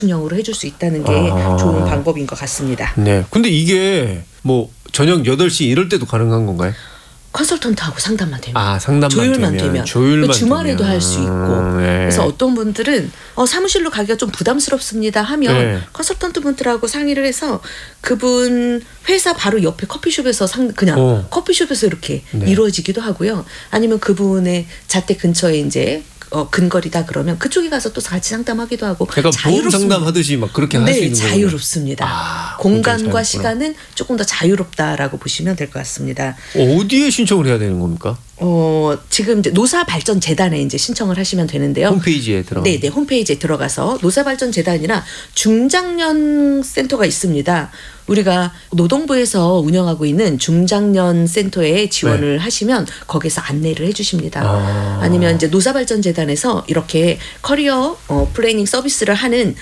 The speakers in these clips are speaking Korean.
형으로 해줄 수 있다는 게 좋은 방법인 것 같습니다. 네. 근데 이게 뭐 저녁 8시 이럴 때도 가능한 건가요? 컨설턴트하고 상담만 되면. 상담만 조율만 되면. 주말에도 할 수 있고. 네. 그래서 어떤 분들은 사무실로 가기가 좀 부담스럽습니다 하면 네. 컨설턴트 분들하고 상의를 해서 그분 회사 바로 옆에 커피숍에서 그냥 커피숍에서 이렇게 네. 이루어지기도 하고요. 아니면 그분의 자택 근처에 이제 근거리다 그러면 그쪽에 가서 또 같이 상담하기도 하고. 약간 보험 상담하듯이 막 그렇게 할 수 있는 거예요. 네, 자유롭습니다. 공간과 시간은 조금 더 자유롭다라고 보시면 될 것 같습니다. 어디에 신청을 해야 되는 겁니까? 지금 이제 노사발전재단에 이제 신청을 하시면 되는데요. 홈페이지에 들어가. 네, 홈페이지에 들어가서 노사발전재단이나 중장년 센터가 있습니다. 우리가 노동부에서 운영하고 있는 중장년 센터에 지원을 하시면 거기서 안내를 해주십니다. 아니면 이제 노사발전재단에서 이렇게 커리어 플래닝 서비스를 하는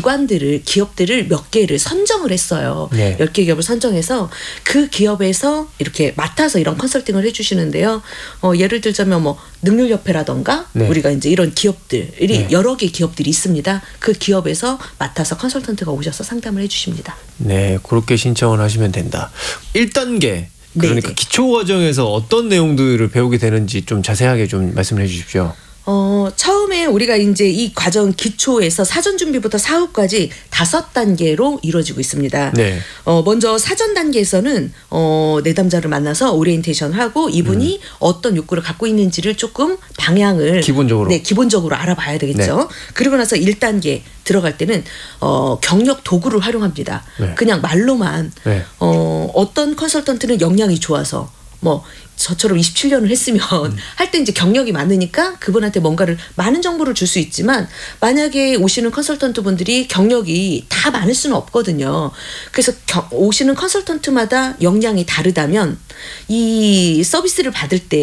기업들을 몇 개를 선정을 했어요. 네. 10개 기업을 선정해서 그 기업에서 이렇게 맡아서 이런 컨설팅을 해주시는데요. 예를 들자면 뭐 능률협회라던가 우리가 이제 이런 기업들이 여러 개 기업들이 있습니다. 그 기업에서 맡아서 컨설턴트가 오셔서 상담을 해주십니다. 네, 그렇게 신청을 하시면 된다. 1단계 그러니까 기초과정에서 어떤 내용들을 배우게 되는지 좀 자세하게 좀 말씀을 해주십시오. 처음에 우리가 이제 이 과정 기초에서 사전 준비부터 사후까지 5단계로 이루어지고 있습니다. 네. 먼저 사전 단계에서는 내담자를 만나서 오리엔테이션을 하고 이분이 어떤 욕구를 갖고 있는지를 조금 방향을 기본적으로 알아봐야 되겠죠. 네. 그리고 나서 1단계 들어갈 때는 경력 도구를 활용합니다. 네. 그냥 말로만 어떤 컨설턴트는 역량이 좋아서 뭐 저처럼 27년을 했으면 할 때 이제 경력이 많으니까 그분한테 뭔가를 많은 정보를 줄 수 있지만 만약에 오시는 컨설턴트 분들이 경력이 다 많을 수는 없거든요. 그래서 오시는 컨설턴트마다 역량이 다르다면 이 서비스를 받을 때